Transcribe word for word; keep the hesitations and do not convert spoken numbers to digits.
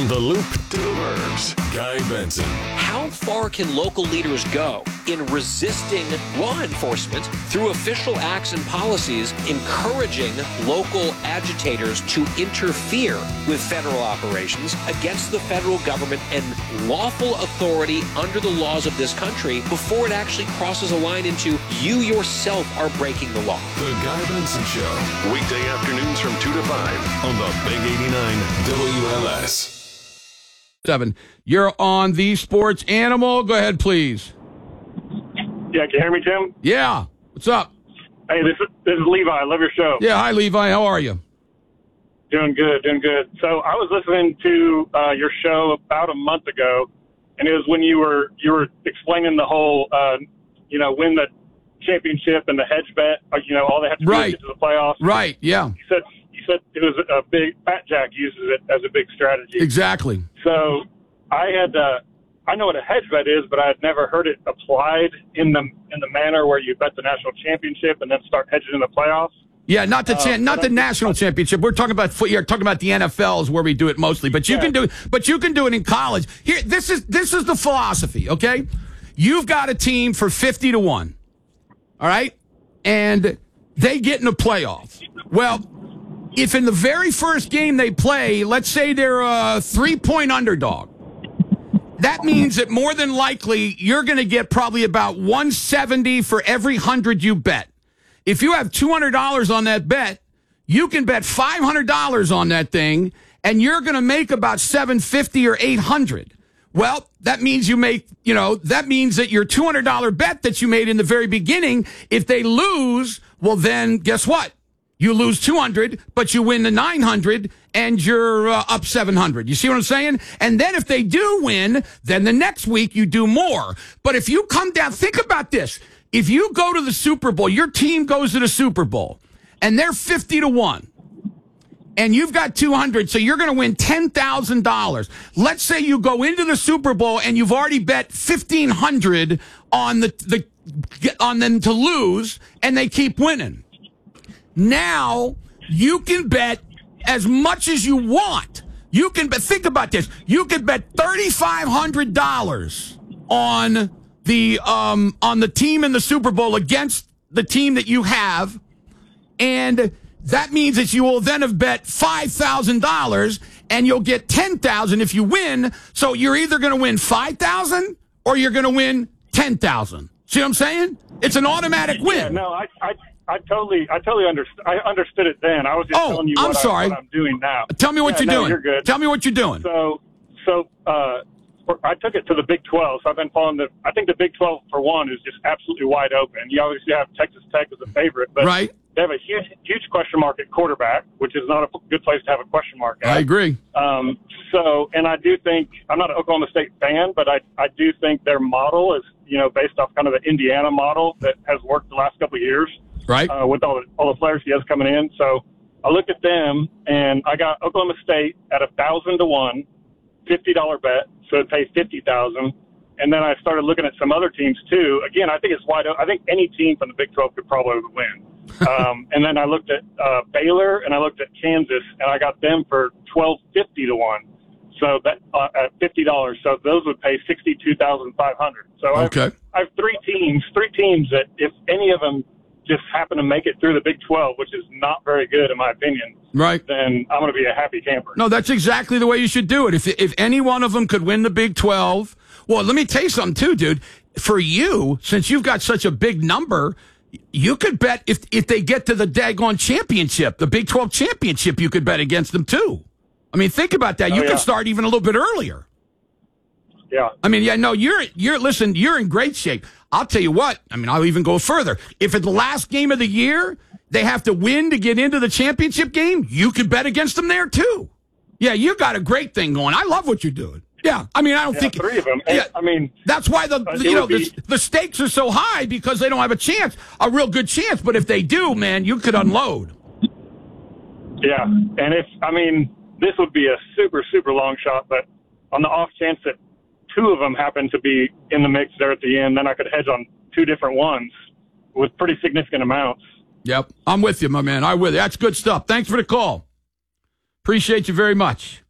From the Loop to the Burbs, Guy Benson. How far can local leaders go in resisting law enforcement through official acts and policies, encouraging local agitators to interfere with federal operations against the federal government and lawful authority under the laws of this country before it actually crosses a line into you yourself are breaking the law? The Guy Benson Show. Weekday afternoons from two to five on the Big eighty-nine W L S. Seven. You're on the Sports Animal. Go ahead, please. Yeah, can you hear me, Tim? Yeah. What's up? Hey, this is this is Levi. I love your show. Yeah. Hi, Levi. How are you? Doing good, doing good. So I was listening to uh, your show about a month ago, and it was when you were you were explaining the whole, uh, you know, win the championship and the hedge bet. Uh, you know, all they had to do right. was get to the playoffs. Right. Yeah. You said you said it was a big. Fat Jack uses it as a big strategy. Exactly. So I had. Uh, I know what a hedge bet is, but I had never heard it applied in the in the manner where you bet the national championship and then start hedging in the playoffs. Yeah, not the cha- uh, not the national championship. We're talking about foot. You're talking about the N F L is where we do it mostly, but you yeah. can do it. But you can do it in college. Here, this is this is the philosophy. Okay, you've got a team for fifty to one. All right, and they get in the playoffs. Well, if in the very first game they play, let's say they're a three point underdog. That means that more than likely you're going to get probably about one seventy for every one hundred you bet. If you have two hundred dollars on that bet, you can bet five hundred dollars on that thing, and you're going to make about seven fifty or eight hundred. Well, that means you make, you know, that means that your two hundred dollars bet that you made in the very beginning, if they lose, well, then guess what? You lose two hundred, but you win the nine hundred, and you're uh, up seven hundred. You see what I'm saying? And then if they do win, then the next week you do more. But if you come down, think about this. If you go to the Super Bowl, your team goes to the Super Bowl, and they're fifty to one, and you've got two hundred, so you're going to win ten thousand dollars. Let's say you go into the Super Bowl, and you've already bet fifteen hundred on the, the on them to lose, and they keep winning. Now, you can bet as much as you want. You can bet, think about this. You can bet thirty-five hundred dollars on the um on the team in the Super Bowl against the team that you have, and that means that you will then have bet five thousand dollars, and you'll get ten thousand dollars if you win. So you're either going to win five thousand dollars or you're going to win ten thousand dollars. See what I'm saying? It's an automatic win. Yeah, no, I, I, I totally, I totally understood. I understood it then. I was just oh, telling you I'm what, sorry. I, what I'm doing now. Tell me what yeah, you're no, doing. You're good. Tell me what you're doing. So, so uh, I took it to the Big twelve. So I've been following the. I think the Big twelve for one is just absolutely wide open. You obviously have Texas Tech as a favorite, but right. they have a huge, huge question mark at quarterback, which is not a good place to have a question mark at. I agree. Um, so, and I do think I'm not an Oklahoma State fan, but I, I do think their model is, you know, based off kind of the Indiana model that has worked the last couple of years. Right. Uh, with all the all the players he has coming in. So I looked at them, and I got Oklahoma State at a thousand to one, fifty dollar bet, so it pays fifty thousand. And then I started looking at some other teams too. Again, I think it's wide open. I think any team from the Big twelve could probably win. um, and then I looked at uh, Baylor, and I looked at Kansas, and I got them for twelve fifty to one. So that uh, at fifty dollars, so those would pay sixty two thousand five hundred. So okay. I've, I have three teams, three teams that if any of them just happen to make it through the Big twelve, which is not very good in my opinion, right, then I'm going to be a happy camper. No, that's exactly the way you should do it. If if any one of them could win the Big twelve, well, let me tell you something too, dude. For you, since you've got such a big number, you could bet if if they get to the daggone championship, the Big twelve championship, you could bet against them too. I mean, think about that. Oh, you yeah. could start even a little bit earlier. Yeah. I mean, yeah, no, you're you're listen, you're in great shape. I'll tell you what. I mean, I'll even go further. If at the last game of the year they have to win to get into the championship game, you could bet against them there too. Yeah, you got a great thing going. I love what you're doing. Yeah, I mean, I don't yeah, think three of them. Yeah, I mean, that's why the uh, you know be, the, the stakes are so high because they don't have a chance, a real good chance. But if they do, man, you could unload. Yeah, and if I mean, this would be a super super long shot, but on the off chance that two of them happen to be in the mix there at the end, then I could hedge on two different ones with pretty significant amounts. Yep, I'm with you, my man. I'm with you. That's good stuff. Thanks for the call. Appreciate you very much.